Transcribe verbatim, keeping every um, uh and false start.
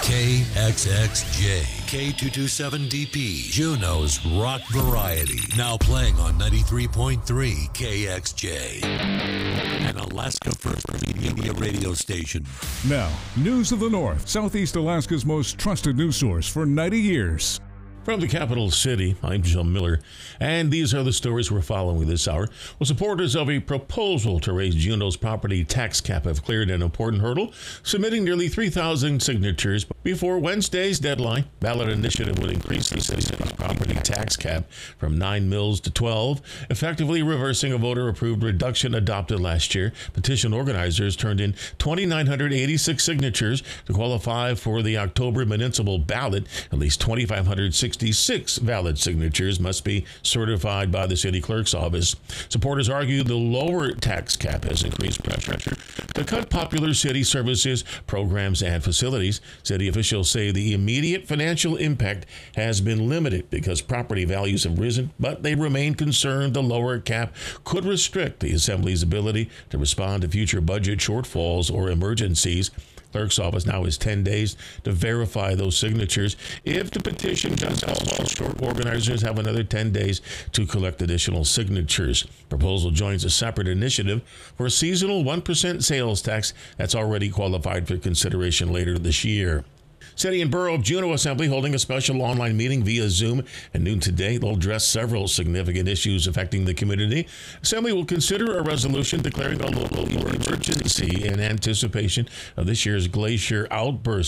K X X J, K two twenty-seven D P, Juneau's rock variety. Now playing on ninety-three point three K X J, an Alaska First Media radio station. Now, News of the North, Southeast Alaska's most trusted news source for ninety years. From the capital city, I'm Joe Miller, and these are the stories we're following this hour. Well, supporters of a proposal to raise Juneau's property tax cap have cleared an important hurdle, submitting nearly three thousand signatures before Wednesday's deadline. Ballot initiative would increase the city's property tax cap from nine mils to twelve, effectively reversing a voter-approved reduction adopted last year. Petition organizers turned in two thousand nine hundred eighty-six signatures to qualify for the October municipal ballot. At least two thousand five hundred sixty-six valid signatures must be certified by the city clerk's office. Supporters argue the lower tax cap has increased pressure to cut popular city services, programs, and facilities. City officials say the immediate financial impact has been limited because property values have risen, but they remain concerned the lower cap could restrict the Assembly's ability to respond to future budget shortfalls or emergencies. Clerk's office now has ten days to verify those signatures. If the petition does fall short, organizers have another ten days to collect additional signatures. Proposal joins a separate initiative for a seasonal one percent sales tax that's already qualified for consideration later this year. City and Borough of Juneau Assembly holding a special online meeting via Zoom at noon today. They'll address several significant issues affecting the community. Assembly will consider a resolution declaring a local emergency in anticipation of this year's glacier outburst.